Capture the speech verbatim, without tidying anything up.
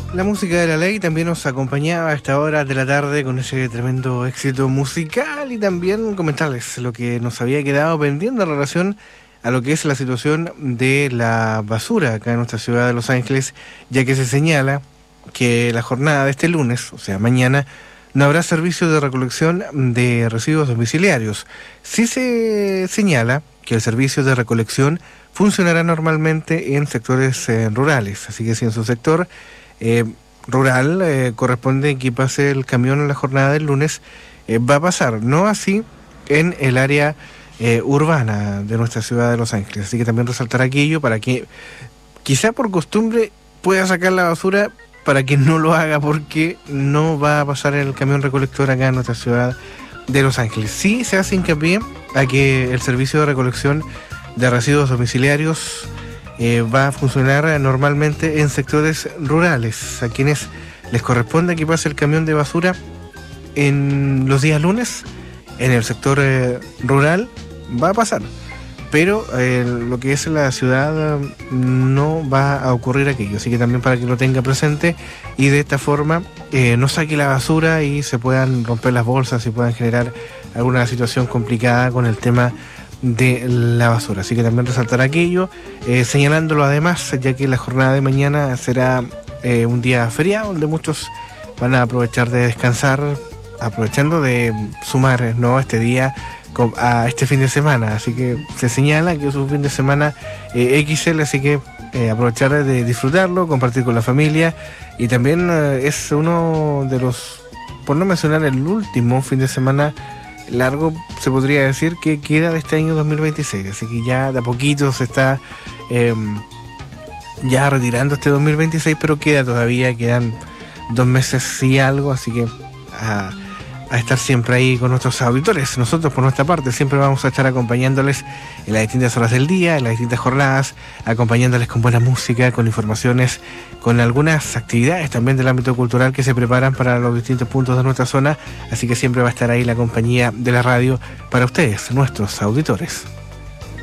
La música de La Ley también nos acompañaba a esta hora de la tarde con ese tremendo éxito musical, y también comentarles lo que nos había quedado pendiente en relación a lo que es la situación de la basura acá en nuestra ciudad de Los Ángeles, ya que se señala que la jornada de este lunes, o sea mañana, no habrá servicio de recolección de residuos domiciliarios. Sí se señala que el servicio de recolección funcionará normalmente en sectores eh, rurales, así que si en su sector Eh, rural eh, corresponde que pase el camión en la jornada del lunes, eh, va a pasar, no así en el área eh, urbana de nuestra ciudad de Los Ángeles. Así que también resaltar aquello para que quizá por costumbre pueda sacar la basura, para que no lo haga, porque no va a pasar el camión recolector acá en nuestra ciudad de Los Ángeles. Sí se hace hincapié a que el servicio de recolección de residuos domiciliarios Eh, va a funcionar normalmente en sectores rurales, a quienes les corresponde que pase el camión de basura en los días lunes. En el sector eh, rural va a pasar, pero eh, lo que es la ciudad eh, no va a ocurrir aquello, así que también para que lo tenga presente, y de esta forma eh, no saque la basura y se puedan romper las bolsas y puedan generar alguna situación complicada con el tema de la basura. Así que también resaltar aquello, eh, señalándolo además, ya que la jornada de mañana será eh, un día feriado, donde muchos van a aprovechar de descansar, aprovechando de sumar, ¿no?, este día a este fin de semana. Así que se señala que es un fin de semana eh, equis ele, así que eh, aprovechar de disfrutarlo, compartir con la familia, y también eh, es uno de los, por no mencionar el último fin de semana largo, se podría decir, que queda de este año dos mil veintiséis, así que ya de a poquito se está eh, ya retirando este dos mil veintiséis, pero queda todavía, quedan dos meses y algo, así que a, a estar siempre ahí con nuestros auditores. Nosotros por nuestra parte siempre vamos a estar acompañándoles en las distintas horas del día, en las distintas jornadas, acompañándoles con buena música, con informaciones, con algunas actividades también del ámbito cultural que se preparan para los distintos puntos de nuestra zona, así que siempre va a estar ahí la compañía de la radio para ustedes, nuestros auditores.